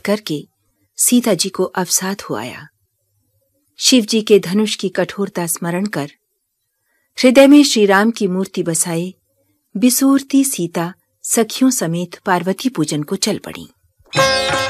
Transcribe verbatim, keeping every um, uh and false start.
करके सीता जी को अवसाद हो आया। शिव जी के धनुष की कठोरता स्मरण कर हृदय में श्री राम की मूर्ति बसाए बिसूरती सीता सखियों समेत पार्वती पूजन को चल पड़ी।